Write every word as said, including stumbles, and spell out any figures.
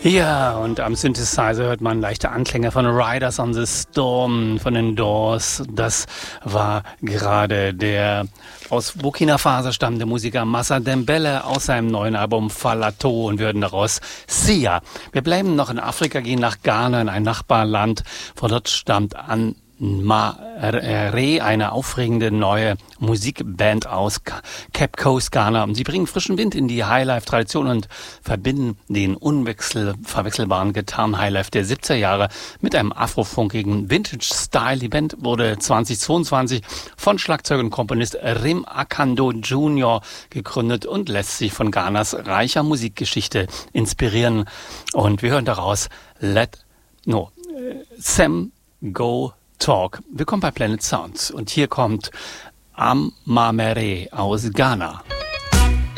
Ja, und am Synthesizer hört man leichte Anklänge von Riders on the Storm, von den Doors. Das war gerade der aus Burkina Faso stammende Musiker Massa Dembele aus seinem neuen Album Falato und wir hören daraus Sia. Wir bleiben noch in Afrika, gehen nach Ghana, in ein Nachbarland. Von dort stammt an Maré, eine aufregende neue Musikband aus Cape Coast, Ghana. Sie bringen frischen Wind in die Highlife-Tradition und verbinden den unverwechselbaren Gitarren-Highlife der siebziger Jahre mit einem afrofunkigen Vintage-Style. Die Band wurde zweitausendzweiundzwanzig von Schlagzeuger und Komponist Rim Akando Junior gegründet und lässt sich von Ghanas reicher Musikgeschichte inspirieren. Und wir hören daraus Let No Sam Go Talk. Willkommen bei Planet Sounds und hier kommt Am Maré aus Ghana.